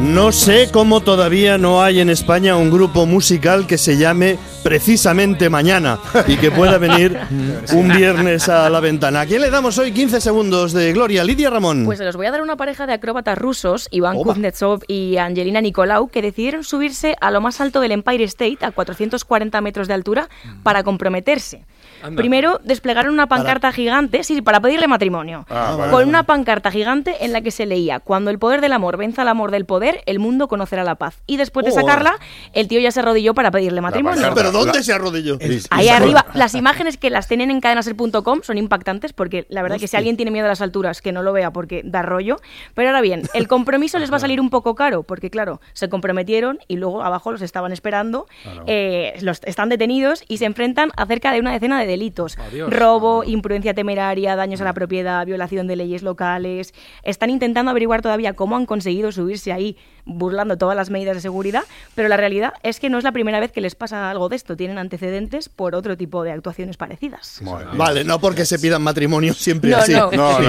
No sé cómo todavía no hay en España un grupo musical que se llame precisamente Mañana y que pueda venir un viernes a la ventana. ¿A quién le damos hoy 15 segundos de gloria? Lidia Ramón. Pues se los voy a dar a una pareja de acróbatas rusos, Iván Kuznetsov y Angelina Nicolau, que decidieron subirse a lo más alto del Empire State, a 440 metros de altura, para comprometerse. Anda. Primero desplegaron una pancarta gigante, para pedirle matrimonio, con una pancarta gigante en la que se leía: cuando el poder del amor venza al amor del poder, el mundo conocerá la paz. Y después de sacarla, el tío ya se arrodilló para pedirle matrimonio. ¿Pero dónde se arrodilló? Ahí arriba. Las imágenes que las tienen en cadenaser.com son impactantes, porque la verdad que si alguien tiene miedo a las alturas, que no lo vea porque da rollo. Pero ahora bien, el compromiso les va a salir un poco caro, porque claro, se comprometieron y luego abajo los estaban esperando, están detenidos y se enfrentan a cerca de una decena de delitos. Robo, imprudencia temeraria, daños a la propiedad, violación de leyes locales. Están intentando averiguar todavía cómo han conseguido subirse ahí burlando todas las medidas de seguridad, pero la realidad es que no es la primera vez que les pasa algo de esto. Tienen antecedentes por otro tipo de actuaciones parecidas. Vale, no porque se pidan matrimonio siempre así. No.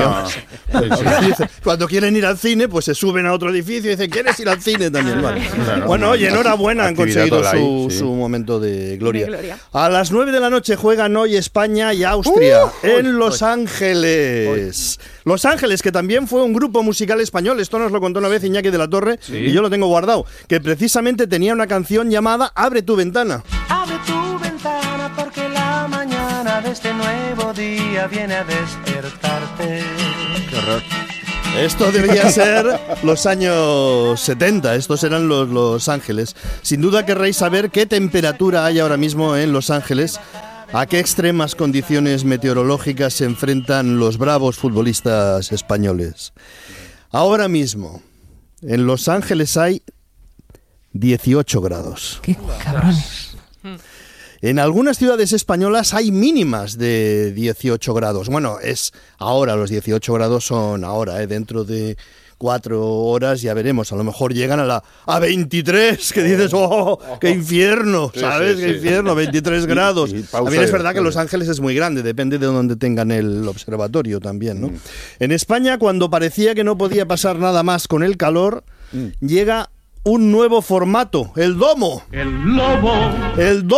Cuando quieren ir al cine, pues se suben a otro edificio y dicen, ¿quieres ir al cine también? Vale. Bueno, oye, enhorabuena, han conseguido su momento de gloria. A las 9 de la noche juegan hoy España y Austria en Los Ángeles. Los Ángeles, que también fue un grupo musical español, esto nos lo contó una vez Iñaki de la Torre, y yo lo tengo guardado, que precisamente tenía una canción llamada Abre tu ventana. Abre tu ventana porque la mañana de este nuevo día viene a despertarte. Qué horror. Esto debía ser los años 70, estos eran los Ángeles. Sin duda querréis saber qué temperatura hay ahora mismo en Los Ángeles, a qué extremas condiciones meteorológicas se enfrentan los bravos futbolistas españoles. Ahora mismo, en Los Ángeles hay 18 grados. ¡Qué cabrones! En algunas ciudades españolas hay mínimas de 18 grados. Bueno, es ahora, los 18 grados son ahora, dentro de 4 horas ya veremos, a lo mejor llegan a 23, que dices, qué infierno, ¿sabes? Qué infierno, 23 grados. También es verdad que Los Ángeles es muy grande, depende de donde tengan el observatorio también, ¿no? En España, cuando parecía que no podía pasar nada más con el calor, llega un nuevo formato, el domo. El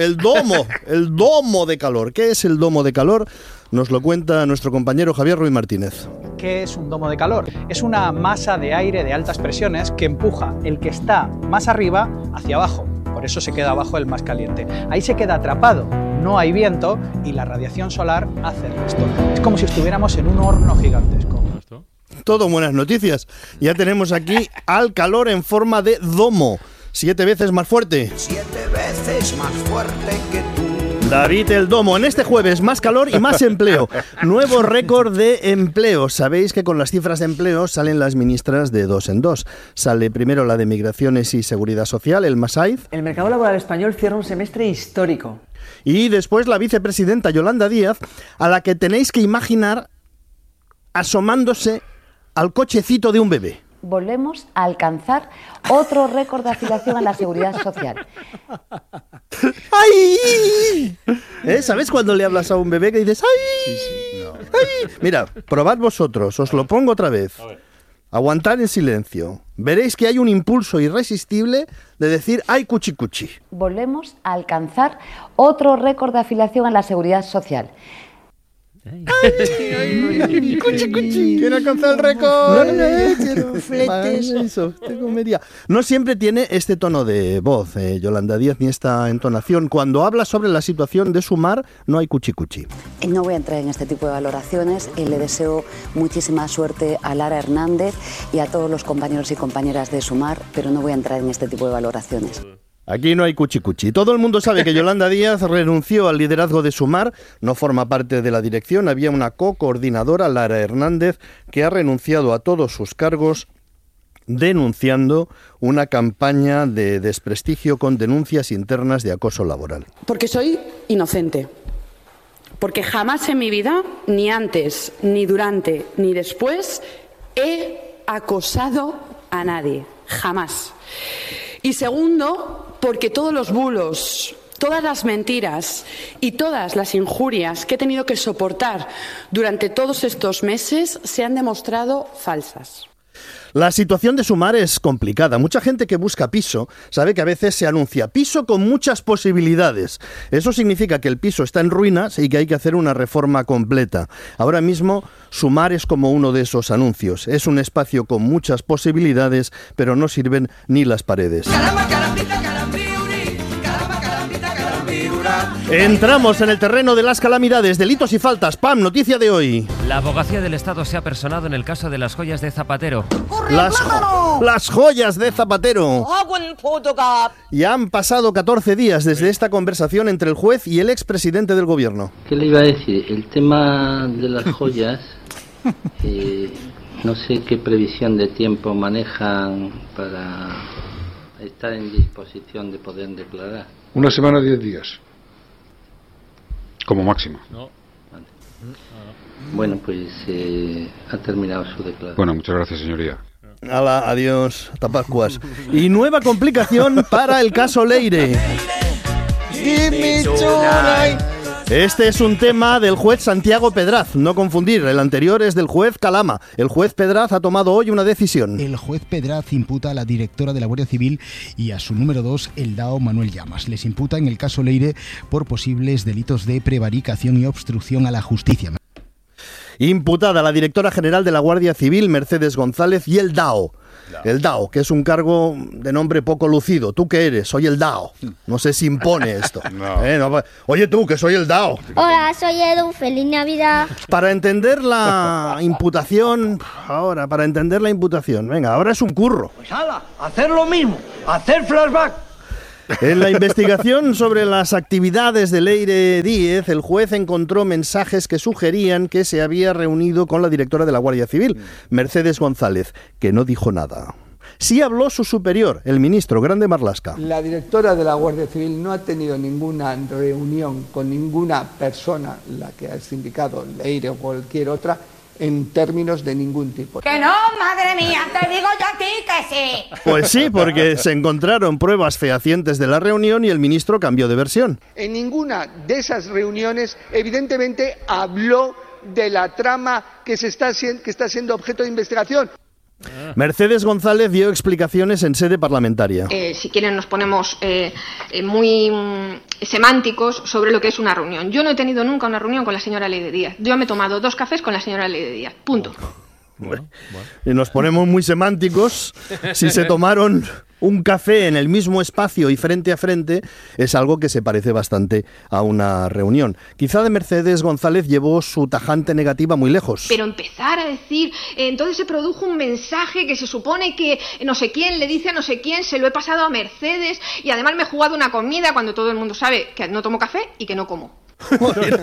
domo de calor. ¿Qué es el domo de calor? Nos lo cuenta nuestro compañero Javier Ruiz Martínez. ¿Qué es un domo de calor? Es una masa de aire de altas presiones que empuja el que está más arriba hacia abajo. Por eso se queda abajo el más caliente. Ahí se queda atrapado, no hay viento y la radiación solar hace el resto. Es como si estuviéramos en un horno gigantesco. Todo buenas noticias. Ya tenemos aquí al calor en forma de domo. 7 veces más fuerte. 7 veces más fuerte que tú. David el Domo, en este jueves más calor y más empleo. Nuevo récord de empleo. Sabéis que con las cifras de empleo salen las ministras de dos en dos. Sale primero la de Migraciones y Seguridad Social, el Masaiz. El mercado laboral español cierra un semestre histórico. Y después la vicepresidenta Yolanda Díaz, a la que tenéis que imaginar asomándose al cochecito de un bebé. Volvemos a alcanzar otro récord de afiliación a la Seguridad Social. ¡Ay! ¿Sabes cuando le hablas a un bebé que dices ¡ay! ¡Ay! Mira, probad vosotros, os lo pongo otra vez. Aguantad en silencio. Veréis que hay un impulso irresistible de decir ¡ay, cuchi cuchi! Volvemos a alcanzar otro récord de afiliación a la Seguridad Social. ¡Ay! ¡Cuchi, cuchi! ¡Quiero alcanzar el récord! ¡Quiero fletes! No siempre tiene este tono de voz, Yolanda Díaz, ni esta entonación. Cuando habla sobre la situación de Sumar, no hay cuchi cuchi. No voy a entrar en este tipo de valoraciones. Le deseo muchísima suerte a Lara Hernández y a todos los compañeros y compañeras de Sumar, pero no voy a entrar en este tipo de valoraciones. Aquí no hay cuchi cuchi. Todo el mundo sabe que Yolanda Díaz renunció al liderazgo de Sumar, no forma parte de la dirección. Había una co-coordinadora, Lara Hernández, que ha renunciado a todos sus cargos denunciando una campaña de desprestigio con denuncias internas de acoso laboral. Porque soy inocente. Porque jamás en mi vida, ni antes, ni durante, ni después, he acosado a nadie. Jamás. Y segundo, porque todos los bulos, todas las mentiras y todas las injurias que he tenido que soportar durante todos estos meses se han demostrado falsas. La situación de Sumar es complicada. Mucha gente que busca piso sabe que a veces se anuncia piso con muchas posibilidades. Eso significa que el piso está en ruinas y que hay que hacer una reforma completa. Ahora mismo Sumar es como uno de esos anuncios. Es un espacio con muchas posibilidades, pero no sirven ni las paredes. Entramos en el terreno de las calamidades, delitos y faltas. ¡Pam! Noticia de hoy. La abogacía del Estado se ha personado en el caso de las joyas de Zapatero. Las joyas de Zapatero. Ya han pasado 14 días desde esta conversación entre el juez y el expresidente del gobierno. ¿Qué le iba a decir? El tema de las joyas, no sé qué previsión de tiempo manejan para estar en disposición de poder declarar. 1 semana, 10 días. Como máximo. No. Vale. Bueno, pues ha terminado su declaración. Bueno, muchas gracias, señoría. Hala, adiós, tapascuas. Y nueva complicación para el caso Leire. Este es un tema del juez Santiago Pedraz, no confundir, el anterior es del juez Calama. El juez Pedraz ha tomado hoy una decisión. El juez Pedraz imputa a la directora de la Guardia Civil y a su número 2, el DAO Manuel Llamas. Les imputa en el caso Leire por posibles delitos de prevaricación y obstrucción a la justicia. Imputada la directora general de la Guardia Civil, Mercedes González, y el DAO. El DAO, que es un cargo de nombre poco lucido. ¿Tú qué eres? Soy el DAO. No sé si impone esto. No. Oye tú, que soy el DAO. Hola, soy Edu. Feliz Navidad. Para entender la imputación, venga, ahora es un curro. Pues hala, hacer lo mismo, hacer flashback. En la investigación sobre las actividades de Leire Díez, el juez encontró mensajes que sugerían que se había reunido con la directora de la Guardia Civil, Mercedes González, que no dijo nada. Sí habló su superior, el ministro Grande Marlaska. La directora de la Guardia Civil no ha tenido ninguna reunión con ninguna persona, la que has indicado, Leire o cualquier otra, en términos de ningún tipo. ¡Que no, madre mía! ¡Te digo yo a ti que sí! Pues sí, porque se encontraron pruebas fehacientes de la reunión y el ministro cambió de versión. En ninguna de esas reuniones, evidentemente, habló de la trama que está siendo objeto de investigación. Mercedes González dio explicaciones en sede parlamentaria. Si quieren nos ponemos muy semánticos sobre lo que es una reunión. Yo no he tenido nunca una reunión con la señora Leire Díez. Yo me he tomado 2 cafés con la señora Leire Díez. Punto. Bueno. Y nos ponemos muy semánticos. Si se tomaron un café en el mismo espacio y frente a frente, es algo que se parece bastante a una reunión. Quizá de Mercedes González llevó su tajante negativa muy lejos. Pero empezar a decir, entonces se produjo un mensaje que se supone que no sé quién le dice a no sé quién, se lo he pasado a Mercedes y además me he jugado una comida cuando todo el mundo sabe que no tomo café y que no como. Bueno,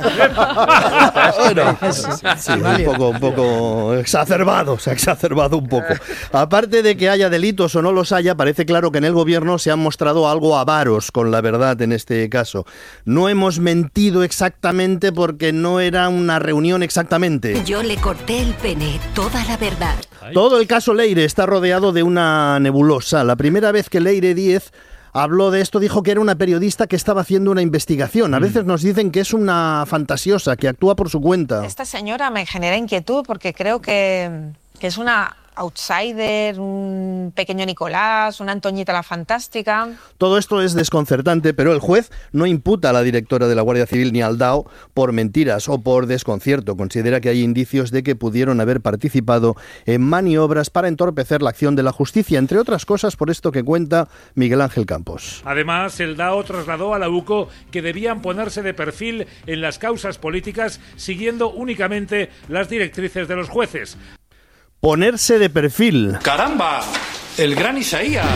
sí, un poco exacerbado, se ha exacerbado un poco. Aparte de que haya delitos o no los haya, parece claro que en el gobierno se han mostrado algo avaros con la verdad en este caso. No hemos mentido exactamente porque no era una reunión exactamente. Yo le corté el pene, toda la verdad. Todo el caso Leire está rodeado de una nebulosa. La primera vez que Leire Díez habló de esto, dijo que era una periodista que estaba haciendo una investigación. A veces nos dicen que es una fantasiosa, que actúa por su cuenta. Esta señora me genera inquietud porque creo que es una outsider, un pequeño Nicolás, una Antoñita la Fantástica. Todo esto es desconcertante, pero el juez no imputa a la directora de la Guardia Civil ni al DAO por mentiras o por desconcierto. Considera que hay indicios de que pudieron haber participado en maniobras para entorpecer la acción de la justicia, entre otras cosas por esto que cuenta Miguel Ángel Campos. Además, el DAO trasladó a la UCO que debían ponerse de perfil en las causas políticas siguiendo únicamente las directrices de los jueces. Ponerse de perfil. ¡Caramba! ¡El gran Isaías!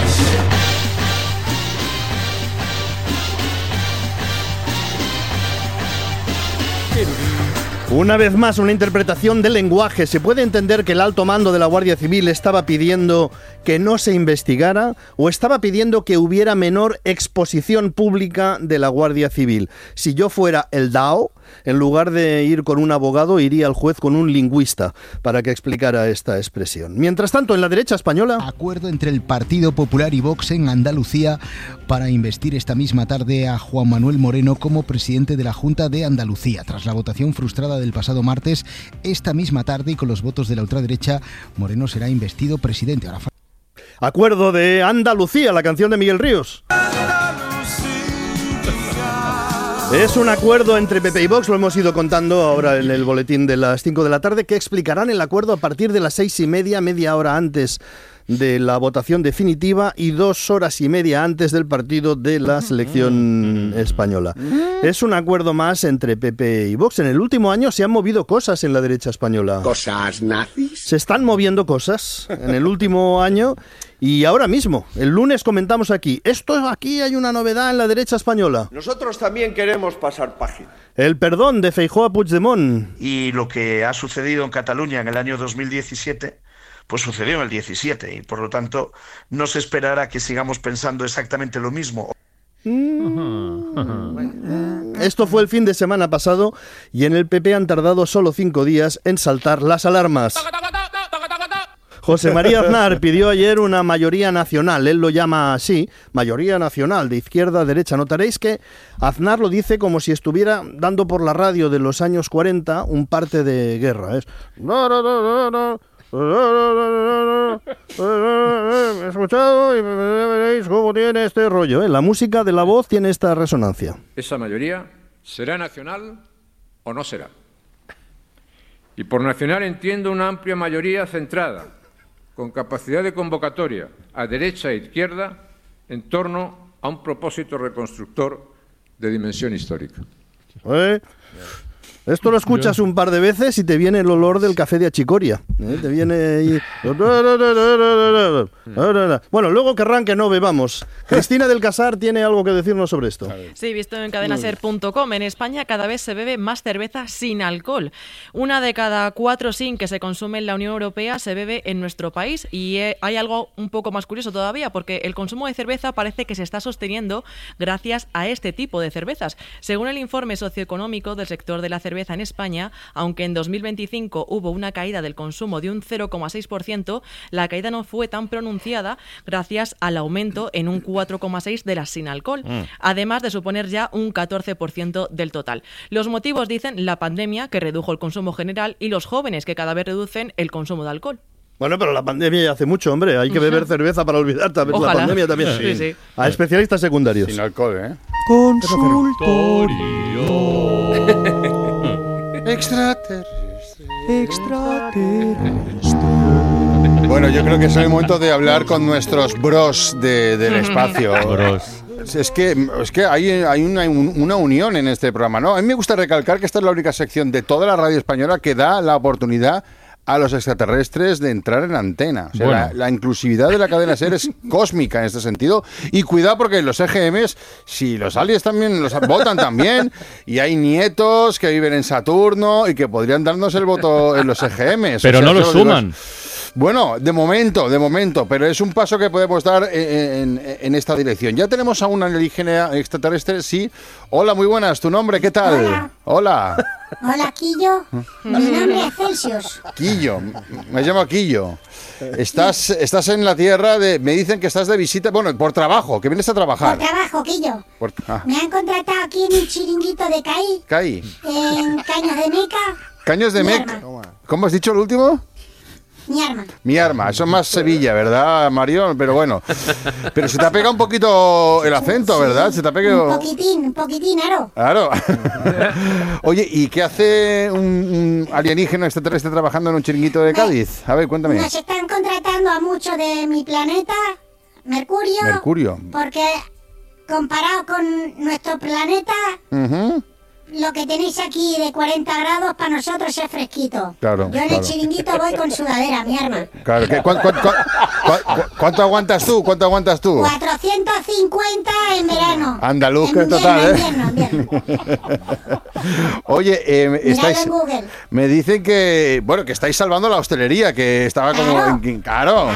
Una vez más, una interpretación del lenguaje. Se puede entender que el alto mando de la Guardia Civil estaba pidiendo que no se investigara o estaba pidiendo que hubiera menor exposición pública de la Guardia Civil. Si yo fuera el DAO, en lugar de ir con un abogado, iría al juez con un lingüista para que explicara esta expresión. Mientras tanto, en la derecha española... Acuerdo entre el Partido Popular y Vox en Andalucía para investir esta misma tarde a Juan Manuel Moreno como presidente de la Junta de Andalucía. Tras la votación frustrada del pasado martes, esta misma tarde y con los votos de la ultraderecha, Moreno será investido presidente. Ahora... Acuerdo de Andalucía, la canción de Miguel Ríos. Es un acuerdo entre PP y Vox, lo hemos ido contando ahora en el boletín de las 5 de la tarde, que explicarán el acuerdo a partir de las 6:30, media hora antes de la votación definitiva y 2 horas y media antes del partido de la selección española. Es un acuerdo más entre PP y Vox. En el último año se han movido cosas en la derecha española. ¿Cosas nazis? Se están moviendo cosas en el último año y ahora mismo. El lunes comentamos aquí. Aquí hay una novedad en la derecha española. Nosotros también queremos pasar página. El perdón de Feijóo a Puigdemont. Y lo que ha sucedido en Cataluña en el año 2017... pues sucedió en el 17 y por lo tanto no se esperará que sigamos pensando exactamente lo mismo. Esto fue el fin de semana pasado y en el PP han tardado solo 5 días en saltar las alarmas. José María Aznar pidió ayer una mayoría nacional, él lo llama así, mayoría nacional de izquierda a derecha. Notaréis que Aznar lo dice como si estuviera dando por la radio de los años 40 un parte de guerra. Es... He escuchado y veréis cómo tiene este rollo, ¿eh? La música de la voz tiene esta resonancia. Esa mayoría será nacional o no será. Y por nacional entiendo una amplia mayoría centrada, con capacidad de convocatoria a derecha e izquierda en torno a un propósito reconstructor de dimensión histórica. Esto lo escuchas un par de veces y te viene el olor del café de achicoria. Te viene ahí... Bueno, luego querrán que no bebamos. Cristina del Casar tiene algo que decirnos sobre esto. Sí, visto en cadenaser.com, en España cada vez se bebe más cerveza sin alcohol. 1 de cada 4 sin que se consume en la Unión Europea se bebe en nuestro país. Y hay algo un poco más curioso todavía, porque el consumo de cerveza parece que se está sosteniendo gracias a este tipo de cervezas. Según el informe socioeconómico del sector de la cerveza en España, aunque en 2025 hubo una caída del consumo de un 0,6%, la caída no fue tan pronunciada gracias al aumento en un 4,6% de las sin alcohol, además de suponer ya un 14% del total. Los motivos dicen la pandemia, que redujo el consumo general, y los jóvenes, que cada vez reducen el consumo de alcohol. Bueno, pero la pandemia ya hace mucho, hombre. Hay que beber cerveza para olvidar también. Ojalá. La pandemia también. Sí, sí. A especialistas secundarios. Sin alcohol, ¿eh? Consultorio. Bueno, yo creo que es el momento de hablar con nuestros bros del espacio. Bros. Es que hay una unión en este programa, ¿no? A mí me gusta recalcar que esta es la única sección de toda la radio española que da la oportunidad a los extraterrestres de entrar en antena. O sea, bueno. la inclusividad de la cadena SER es cósmica en este sentido. Y cuidado porque los EGMs, si los aliens también los votan también, y hay nietos que viven en Saturno y que podrían darnos el voto en los EGMs. Pero no los suman. Bueno, de momento, pero es un paso que podemos dar en esta dirección. Ya tenemos a un alienígena extraterrestre, sí. Hola, muy buenas, ¿tu nombre? ¿Qué tal? Hola. Hola, Quillo. Mi nombre es Celsius. Quillo, me llamo Quillo. Estás en la Tierra me dicen que estás de visita, bueno, por trabajo, que vienes a trabajar. Por trabajo, Quillo. Me han contratado aquí en un chiringuito de CAI. CAI. En Caños de Meca. Caños de Meca. ¿Cómo has dicho el último? Mi arma. Mi arma, eso es más Sevilla, ¿verdad, Marión? Pero bueno, pero se te ha pegado un poquito el acento, ¿verdad? Se te ha pegado... Un poquitín, Aro. Claro. Oye, ¿y qué hace un alienígena extraterrestre trabajando en un chiringuito de Cádiz? A ver, cuéntame. Nos están contratando a muchos de mi planeta, Mercurio. Mercurio. Porque comparado con nuestro planeta, lo que tenéis aquí de 40 grados para nosotros es fresquito. Claro, yo en el chiringuito voy con sudadera, mi arma. Claro, ¿cuánto aguantas tú? 450 en verano. Andaluz, que total, ¿eh? Oye, me dicen que, bueno, que estáis salvando la hostelería, que estaba como... Claro.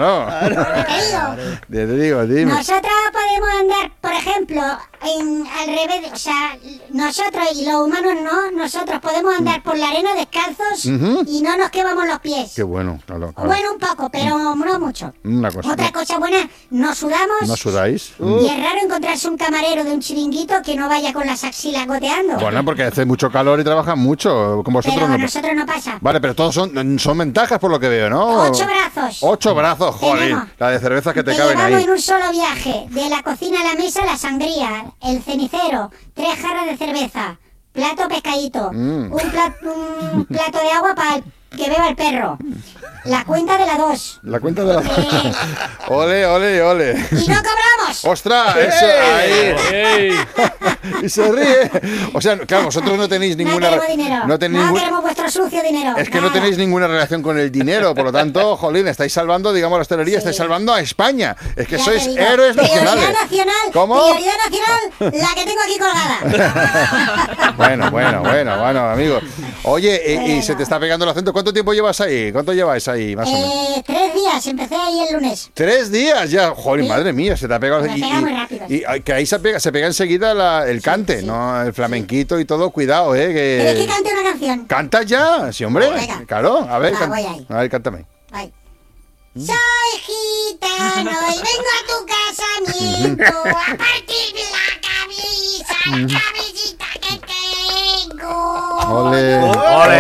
Te digo, dime. Nosotros podemos andar, por ejemplo, al revés, o sea, nosotros y los humanos no, nosotros podemos andar por la arena descalzos y no nos quemamos los pies. Qué bueno, claro. Bueno, un poco, pero no mucho. Otra cosa buena, no sudamos. ¿No sudáis? Y es raro encontrarse un camarero de un chiringuito que no vaya con las axilas goteando. Bueno, porque hace mucho calor y trabajan mucho, como vosotros. Pero a nosotros no pasa. Vale, pero todos son ventajas por lo que veo, ¿no? 8 brazos. 8 brazos, joder. La de cervezas que te caben ahí. Llevamos en un solo viaje, de la cocina a la mesa, la sangría, el cenicero, 3 jarras de cerveza, plato pescadito, un plato de agua para que beba el perro, la cuenta de la 2. La cuenta de la 2. Ole. Y no cobramos. ¡Ostras! Eso ahí. Y se ríe. O sea, claro, vosotros no tenéis ninguna... No queremos vuestro sucio dinero. Es que no tenéis ninguna relación con el dinero, por lo tanto, jolín, estáis salvando, digamos, la hostelería, estáis salvando a España. Es que sois héroes nacionales. Prioridad nacional. ¿Cómo? Prioridad nacional, la que tengo aquí colgada. Bueno, amigo. Oye, y se te está pegando el acento. ¿Cuánto tiempo llevas ahí? ¿Cuánto lleváis ahí, más o menos? 3 días, empecé ahí el lunes. 3 días ya, joder, sí. Madre mía, se te ha pegado. Me pega muy rápido. Y que ahí se pega enseguida el cante, ¿no? El flamenquito y todo, cuidado, Pero es que cante una canción. ¿Cantas ya? Sí, hombre. Venga. Claro, a ver, voy ahí. A ver, cántame. Voy. Soy gitano y vengo a tu casamiento a partirme la cabecita que tengo. ¡Ole!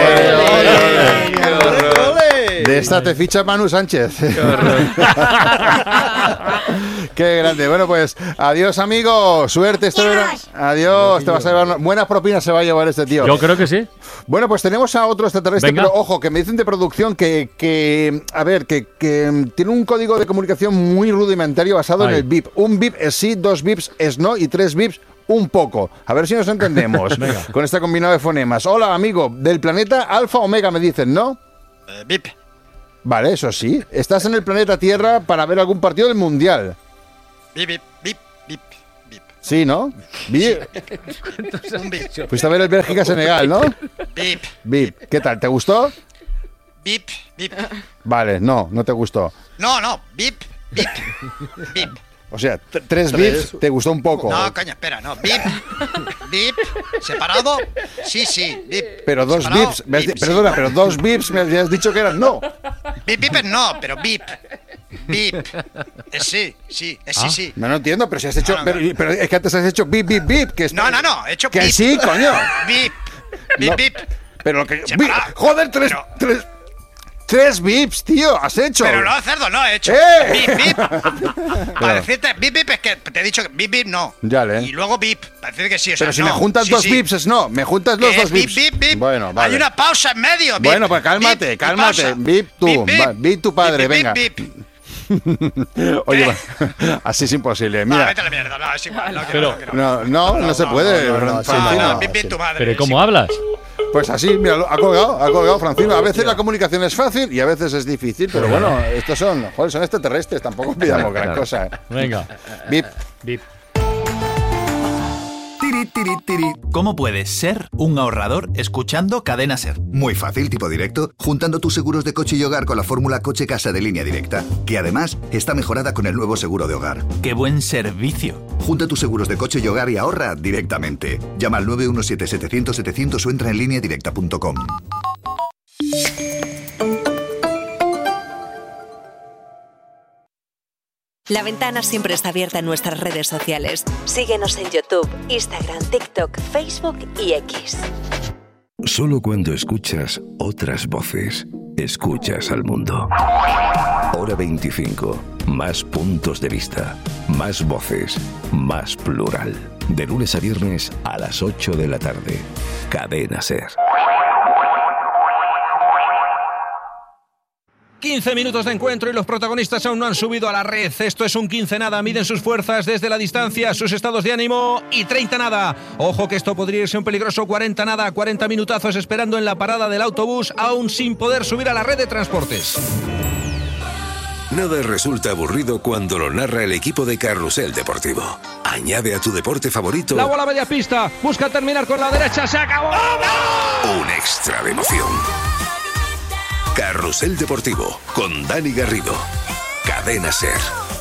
De esta te ficha Manu Sánchez. Qué grande. Bueno, pues adiós, amigo. Suerte este verano. Adiós. Te vas a llevar buenas propinas, se va a llevar este tío. Yo creo que sí. Bueno, pues tenemos a otro extraterrestre, pero ojo, que me dicen de producción que tiene un código de comunicación muy rudimentario basado en el bip. Un bip es sí, 2 bips es no y 3 bips un poco. A ver si nos entendemos con este combinado de fonemas. Hola, amigo. Del planeta Alfa Omega me dicen, ¿no? Bip. Vale, eso sí. Estás en el planeta Tierra para ver algún partido del Mundial. Bip. Sí, ¿no? Bip. Un bip. Fuiste a ver el Bélgica-Senegal, ¿no? Bip. ¿Qué tal? ¿Te gustó? Bip. Vale, no te gustó. No. Bip. O sea, 3 bips te gustó un poco. No, coño, espera, no. Bip, separado, sí, bip. Pero 2 bips, perdona, pero 2 bips me habías dicho que eran no. Bip no, pero bip. Sí. No entiendo, pero si has hecho... Pero es que antes has hecho bip, que es... No, he hecho que bip. Sí, coño. Bip. Pero lo que... Joder, 3 bips, tío, has hecho. Pero no, cerdo, no he hecho. Bip. Para decirte, bip es que te he dicho que bip no. Ya le. Y luego bip, para decir que sí. O sea, pero si me juntas 2 bips es no. Me juntas los 2 bips. Bip. Bueno, vale. Hay una pausa en medio. Bip, bueno, pues cálmate. Bip tú. Bip tu padre, venga. Bip. Oye, así es imposible. Mira. Vete a la mierda, no, es igual. No se puede. Bip tu madre. Pero ¿cómo hablas? Pues así, mira, ha colgado Francino. A veces la comunicación es fácil y a veces es difícil, pero bueno, estos son extraterrestres, tampoco pidamos gran cosa. Venga. Bip. ¿Cómo puedes ser un ahorrador escuchando Cadena Ser? Muy fácil, tipo directo, juntando tus seguros de coche y hogar con la fórmula Coche-Casa de Línea Directa, que además está mejorada con el nuevo seguro de hogar. ¡Qué buen servicio! Junta tus seguros de coche y hogar y ahorra directamente. Llama al 917-700-700 o entra en lineadirecta.com. La Ventana siempre está abierta en nuestras redes sociales. Síguenos en YouTube, Instagram, TikTok, Facebook y X. Solo cuando escuchas otras voces, escuchas al mundo. Hora 25. Más puntos de vista. Más voces. Más plural. De lunes a viernes a las 8 de la tarde. Cadena Ser. 15 minutos de encuentro y los protagonistas aún no han subido a la red. Esto es un 15 nada, miden sus fuerzas desde la distancia, sus estados de ánimo y 30 nada. Ojo que esto podría irse un peligroso 40 nada, 40 minutazos esperando en la parada del autobús, aún sin poder subir a la red de transportes. Nada resulta aburrido cuando lo narra el equipo de Carrusel Deportivo. Añade a tu deporte favorito La bola media pista, busca terminar con la derecha, se acabó. un extra de emoción. Carrusel Deportivo con Dani Garrido. Cadena SER.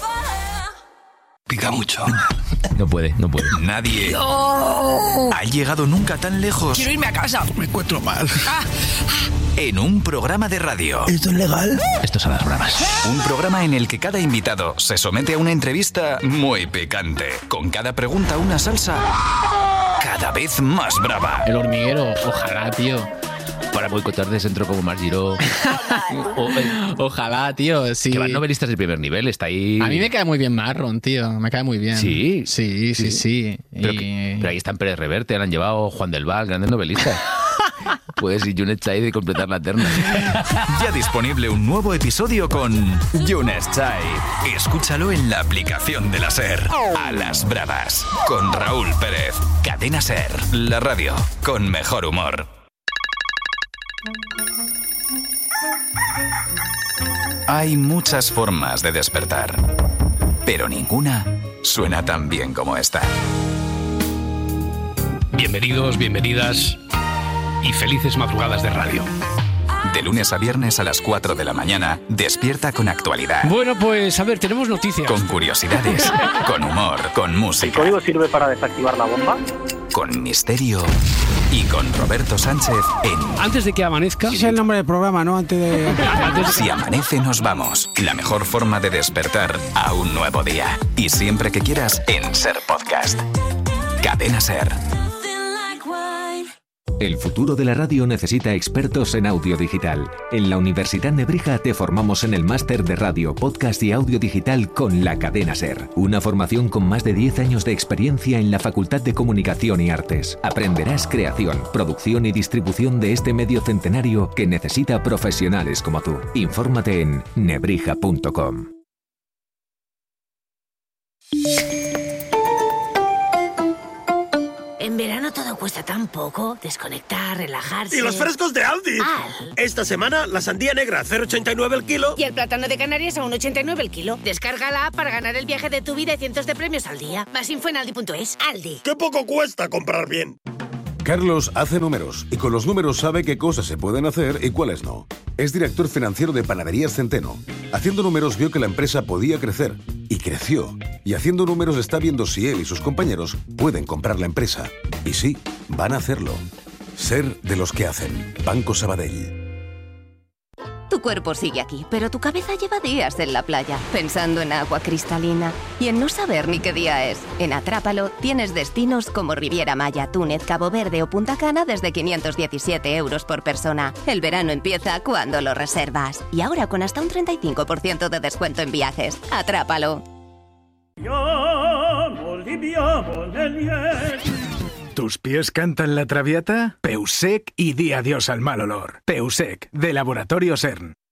Pica mucho. No puede. Nadie ha llegado nunca tan lejos. Quiero irme a casa. Me encuentro mal. En un programa de radio. ¿Esto es legal? Esto es a las bravas. Un programa en el que cada invitado se somete a una entrevista muy picante. Con cada pregunta una salsa cada vez más brava. El hormiguero, ojalá, tío. Para boicotar de centro como Marc Giró. Ojalá, tío, sí. Que van novelistas de primer nivel, está ahí. A mí me cae muy bien Marron, tío. Me cae muy bien. ¿Sí? Sí. Pero ahí están Pérez Reverte, han llevado Juan del Val, grandes novelistas. Puedes ir Yunet Chai y completar la terna. Ya disponible un nuevo episodio con Yunes Chai. Escúchalo en la aplicación de la SER. A las bravas. Con Raúl Pérez. Cadena SER. La radio con mejor humor. Hay muchas formas de despertar, pero ninguna suena tan bien como esta. Bienvenidos, bienvenidas y felices madrugadas de radio. De lunes a viernes a las 4 de la mañana, despierta con actualidad. Bueno, pues a ver, tenemos noticias. Con curiosidades, con humor, con música. ¿El código sirve para desactivar la bomba? Con misterio y con Roberto Sánchez en... Antes de que amanezca... Ese es el nombre del programa, ¿no? Antes de... Si amanece nos vamos. La mejor forma de despertar a un nuevo día. Y siempre que quieras en SER Podcast. Cadena SER. El futuro de la radio necesita expertos en audio digital. En la Universidad Nebrija te formamos en el máster de radio, podcast y audio digital con la Cadena SER. Una formación con más de 10 años de experiencia en la Facultad de Comunicación y Artes. Aprenderás creación, producción y distribución de este medio centenario que necesita profesionales como tú. Infórmate en nebrija.com. En verano todo cuesta tan poco. Desconectar, relajarse... ¡Y los frescos de Aldi! Esta semana, la sandía negra a 0,89 el kilo. Y el plátano de Canarias a 1,89 el kilo. Descarga la app para ganar el viaje de tu vida y cientos de premios al día. Más info en aldi.es. Aldi. ¡Qué poco cuesta comprar bien! Carlos hace números y con los números sabe qué cosas se pueden hacer y cuáles no. Es director financiero de Panaderías Centeno. Haciendo números vio que la empresa podía crecer y creció. Y haciendo números está viendo si él y sus compañeros pueden comprar la empresa. Y sí, van a hacerlo. Ser de los que hacen. Banco Sabadell. Tu cuerpo sigue aquí, pero tu cabeza lleva días en la playa, pensando en agua cristalina y en no saber ni qué día es. En Atrápalo tienes destinos como Riviera Maya, Túnez, Cabo Verde o Punta Cana desde 517 € por persona. El verano empieza cuando lo reservas. Y ahora con hasta un 35% de descuento en viajes. Atrápalo. ¿Tus pies cantan la Traviata? Peusec y di adiós al mal olor. Peusec, de Laboratorio CERN.